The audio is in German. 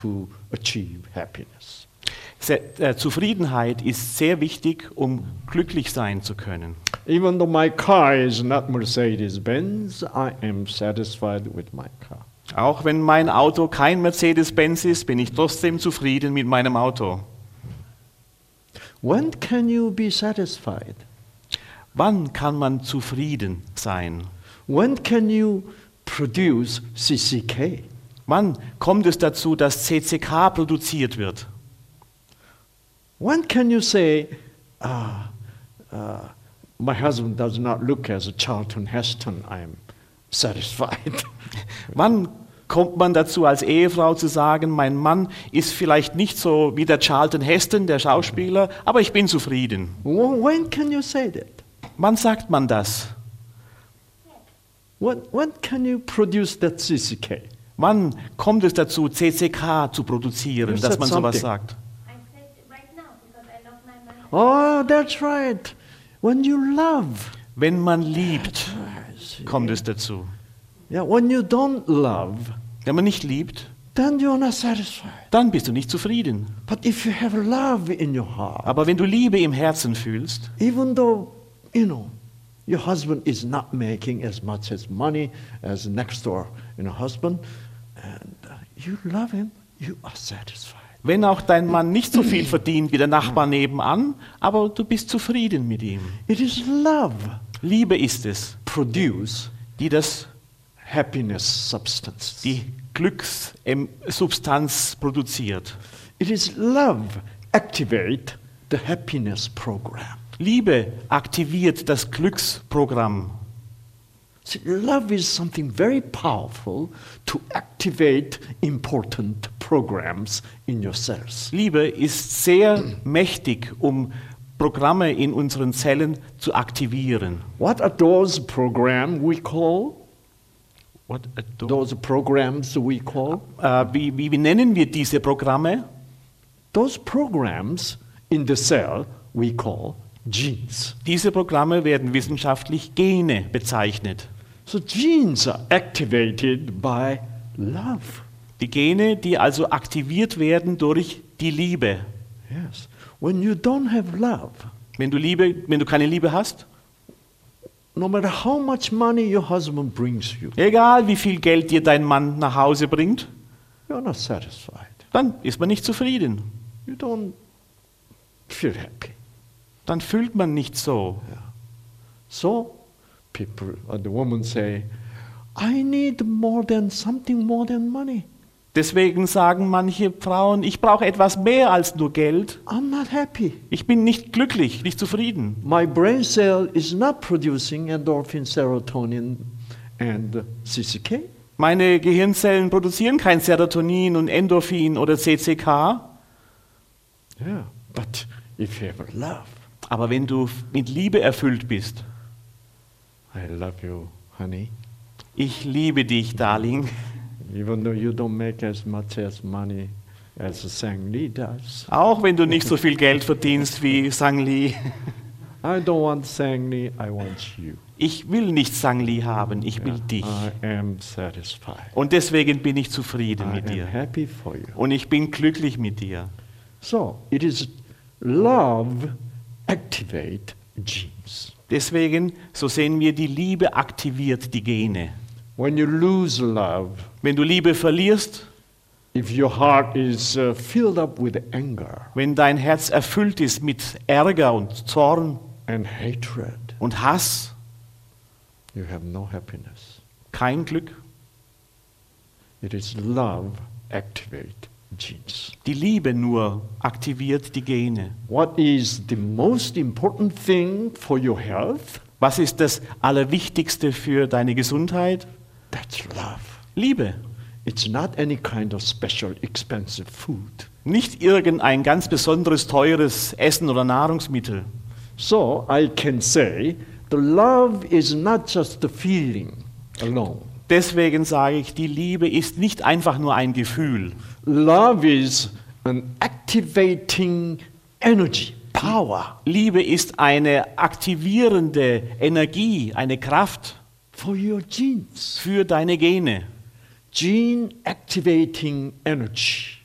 to achieve happiness. Zufriedenheit ist sehr wichtig, um glücklich sein zu können. Even though my car is not Mercedes-Benz, I am satisfied with my car. Auch wenn mein Auto kein Mercedes-Benz ist, bin ich trotzdem zufrieden mit meinem Auto. When can you be satisfied? Wann kann man zufrieden sein? When can you produce CCK? Wann kommt es dazu, dass CCK produziert wird? When can you say, my husband does not look as a Charlton Heston, I am satisfied? Wann kommt man dazu, als Ehefrau zu sagen, mein Mann ist vielleicht nicht so wie der Charlton Heston, der Schauspieler, aber ich bin zufrieden? When can you say that? Wann sagt man das? When can you produce that CCK? Wann kommt es dazu, CCK zu produzieren, You dass said man sowas something. sagt? I said right now because I love my man. Oh, that's right. When you love. Wenn man liebt, kommt es dazu. Yeah, when you don't love, Wenn man nicht liebt, then you're not satisfied. dann bist du nicht zufrieden. But if you have love in your heart, Aber wenn du Liebe im Herzen fühlst, even though, your husband is not making as much as money as next door, husband, and you love him, you are satisfied. wenn auch dein Mann nicht so viel verdient wie der Nachbar nebenan, aber du bist zufrieden mit ihm. It is love Liebe ist es, produce die das happiness substance. die Glückssubstanz produziert. It is love activate the happiness program. Liebe aktiviert das Glücksprogramm. See, love is something very powerful to activate important programs in your cells. Liebe ist sehr mächtig, um Programme in unseren Zellen zu aktivieren. What are those programs we call? What a do- Those programs we call? Wie nennen wir diese Programme? Those programs in the cell we call genes. Diese Programme werden wissenschaftlich Gene bezeichnet. So genes are activated by love. Die Gene, die also aktiviert werden durch die Liebe. Yes. When you don't have love, Wenn du keine Liebe hast, no matter how much money your husband brings you, egal wie viel Geld dir dein Mann nach Hause bringt, you're not satisfied. dann ist man nicht zufrieden. You don't feel happy. Dann fühlt man nicht so. So, people, the woman say, I need something more than money. Deswegen sagen manche Frauen, ich brauche etwas mehr als nur Geld. I'm not happy. Ich bin nicht glücklich, nicht zufrieden. My brain cell is not producing endorphin, serotonin, and CCK. Meine Gehirnzellen produzieren kein Serotonin und Endorphin oder CCK. Yeah, but if you have love, Aber wenn du mit Liebe erfüllt bist, I love you, honey, ich liebe dich, Darling, even though you don't make as much as money as Sang Lee does. auch wenn du nicht so viel Geld verdienst wie Sang Lee. I don't want Sang Lee, I want you. Ich will nicht Sang Lee haben, ich will dich. I am satisfied. Und deswegen bin ich zufrieden I mit am dir. happy for you. Und ich bin glücklich mit dir. So, it is love activate genes. Deswegen, so sehen wir, die Liebe aktiviert die Gene. When you lose love, Wenn du Liebe verlierst, if your heart is filled up with anger wenn dein Herz erfüllt ist mit Ärger und Zorn and hatred, und Hass, you have no happiness. kein Glück. It is love activate genes. Die Liebe nur aktiviert die Gene. What is the most important thing for your health? Was ist das Allerwichtigste für deine Gesundheit? That's love. Liebe. It's not any kind of special expensive food. Nicht irgendein ganz besonderes teures Essen oder Nahrungsmittel. So I can say the love is not just the feeling alone. Deswegen sage ich, die Liebe ist nicht einfach nur ein Gefühl. Love is an activating energy, power Liebe ist eine aktivierende Energie, eine Kraft for your genes. für deine Gene. Gene activating energy.